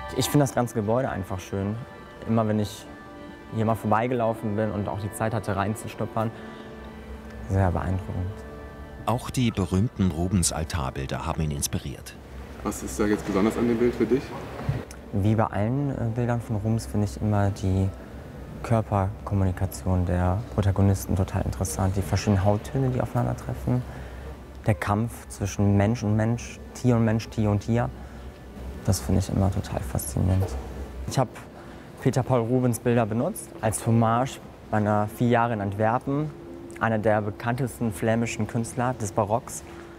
Ich finde das ganze Gebäude einfach schön. Immer wenn ich hier mal vorbeigelaufen bin und auch die Zeit hatte, reinzuschnuppern, sehr beeindruckend. Auch die berühmten Rubens-Altarbilder haben ihn inspiriert. Was ist da jetzt besonders an dem Bild für dich? Wie bei allen Bildern von Rubens finde ich immer die Körperkommunikation der Protagonisten total interessant. Die verschiedenen Hauttöne, die aufeinandertreffen. Der Kampf zwischen Mensch und Mensch, Tier und Mensch, Tier und Tier. Das finde ich immer total faszinierend. Ich habe Peter Paul Rubens Bilder benutzt als Hommage meiner 4 Jahre in Antwerpen. Einer der bekanntesten flämischen Künstler des Barocks.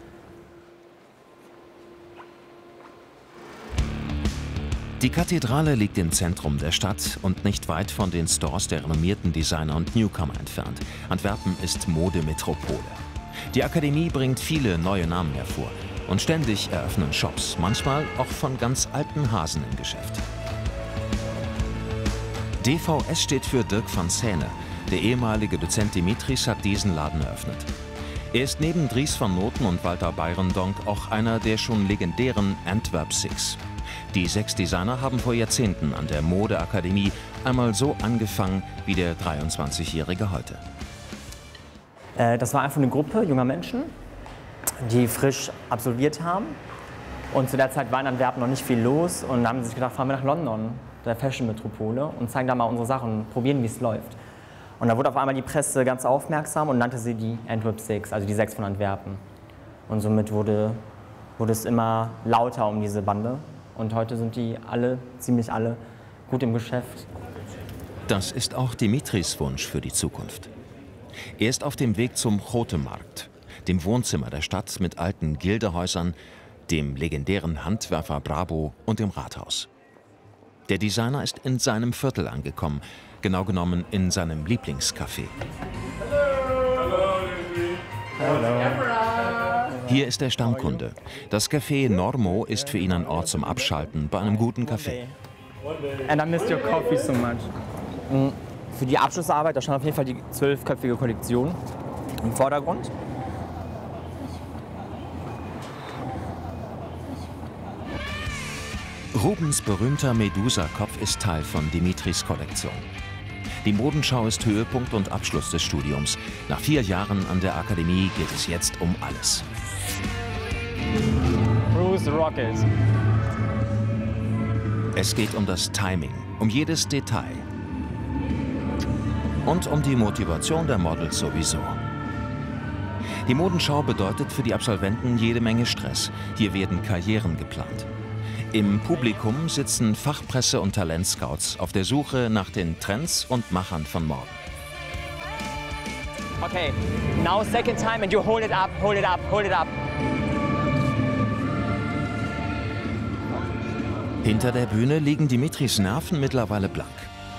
Die Kathedrale liegt im Zentrum der Stadt und nicht weit von den Stores der renommierten Designer und Newcomer entfernt. Antwerpen ist Modemetropole. Die Akademie bringt viele neue Namen hervor. Und ständig eröffnen Shops, manchmal auch von ganz alten Hasen im Geschäft. DVS steht für Dirk van Saene. Der ehemalige Dozent Dimitris hat diesen Laden eröffnet. Er ist neben Dries van Noten und Walter Beirendonck auch einer der schon legendären Antwerp Six. Die 6 Designer haben vor Jahrzehnten an der Modeakademie einmal so angefangen wie der 23-Jährige heute. Das war einfach eine Gruppe junger Menschen, die frisch absolviert haben. Und zu der Zeit war in Antwerpen noch nicht viel los. Und dann haben sie sich gedacht, fahren wir nach London, der Fashion-Metropole, und zeigen da mal unsere Sachen, probieren, wie es läuft. Und da wurde auf einmal die Presse ganz aufmerksam und nannte sie die Antwerp Six, also die 6 von Antwerpen. Und somit wurde es immer lauter um diese Bande. Und heute sind die alle, ziemlich alle, gut im Geschäft. Das ist auch Dimitris Wunsch für die Zukunft. Er ist auf dem Weg zum Grote Markt, dem Wohnzimmer der Stadt mit alten Gildehäusern, dem legendären Handwerfer Brabo und dem Rathaus. Der Designer ist in seinem Viertel angekommen, genau genommen in seinem Lieblingscafé. Hier ist der Stammkunde. Das Café Normo ist für ihn ein Ort zum Abschalten bei einem guten Kaffee. And I missed your coffee so much. Für die Abschlussarbeit, da stand auf jeden Fall die 12-köpfige Kollektion im Vordergrund. Rubens berühmter Medusa-Kopf ist Teil von Dimitris Kollektion. Die Modenschau ist Höhepunkt und Abschluss des Studiums. Nach 4 Jahren an der Akademie geht es jetzt um alles. Bruce Rocket. Es geht um das Timing, um jedes Detail. Und um die Motivation der Models sowieso. Die Modenschau bedeutet für die Absolventen jede Menge Stress. Hier werden Karrieren geplant. Im Publikum sitzen Fachpresse und Talentscouts auf der Suche nach den Trends und Machern von morgen. Okay, now second time and you hold it up, hold it up, hold it up. Hinter der Bühne liegen Dimitris Nerven mittlerweile blank.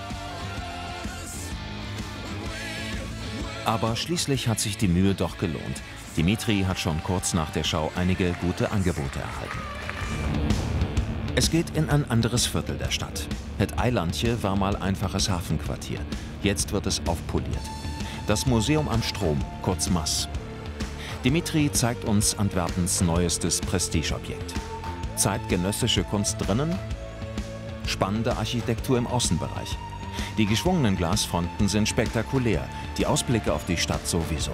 Aber schließlich hat sich die Mühe doch gelohnt. Dimitri hat schon kurz nach der Schau einige gute Angebote erhalten. Es geht in ein anderes Viertel der Stadt. Het Eilandje war mal einfaches Hafenquartier. Jetzt wird es aufpoliert. Das Museum am Strom, kurz MAS. Dimitri zeigt uns Antwerpens neuestes Prestigeobjekt. Zeitgenössische Kunst drinnen, spannende Architektur im Außenbereich. Die geschwungenen Glasfronten sind spektakulär, die Ausblicke auf die Stadt sowieso.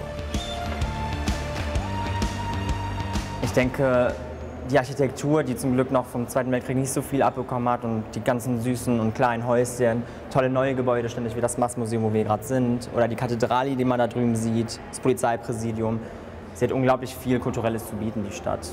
Ich denke, die Architektur, die zum Glück noch vom Zweiten Weltkrieg nicht so viel abbekommen hat, und die ganzen süßen und kleinen Häuschen, tolle neue Gebäude, ständig wie das MAS-Museum, wo wir gerade sind, oder die Kathedrale, die man da drüben sieht, das Polizeipräsidium. Sie hat unglaublich viel Kulturelles zu bieten, die Stadt.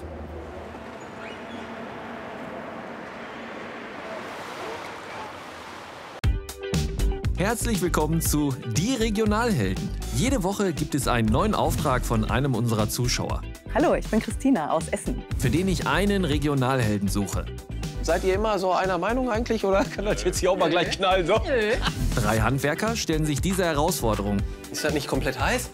Herzlich willkommen zu Die Regionalhelden. Jede Woche gibt es einen neuen Auftrag von einem unserer Zuschauer, Hallo, ich bin Christina aus Essen. für den ich einen Regionalhelden suche. Seid ihr immer so einer Meinung eigentlich oder kann das jetzt hier auch mal gleich knallen? So? 3 Handwerker stellen sich dieser Herausforderung Ist das nicht komplett heiß?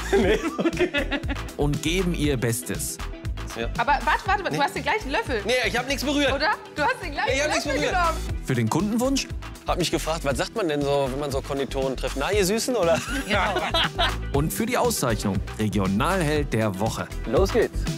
und geben ihr Bestes. Aber warte, du hast den gleichen Löffel, Nee, ich hab nichts berührt. oder? Du hast den gleichen Ich hab nichts Löffel berührt. genommen. Für den Kundenwunsch Hab mich gefragt, was sagt man denn so, wenn man so Konditoren trifft? Na, ihr Süßen, oder? und für die Auszeichnung Regionalheld der Woche. Los geht's.